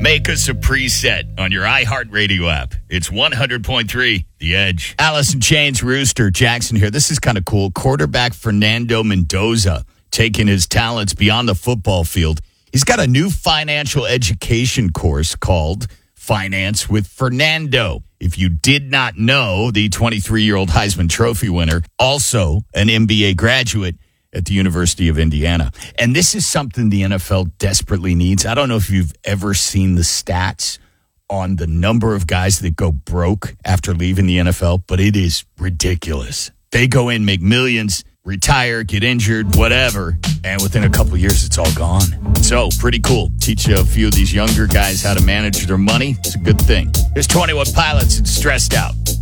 Make us a preset on your iHeartRadio app. It's 100.3 The Edge. Alice in Chains, Rooster Jackson here. This is kind of cool. Quarterback Fernando Mendoza taking his talents beyond the football field. He's got a new financial education course called Finance with Fernando. If you did not know, the 23-year-old Heisman Trophy winner, also an MBA graduate at the University of Indiana. And this is something the NFL desperately needs. I don't know if you've ever seen the stats on the number of guys that go broke after leaving the NFL, but it is ridiculous. They go in, make millions, retire, get injured, whatever, and within a couple of years, it's all gone. So, pretty cool. Teach a few of these younger guys how to manage their money. It's a good thing. There's 21 Pilots and Stressed Out.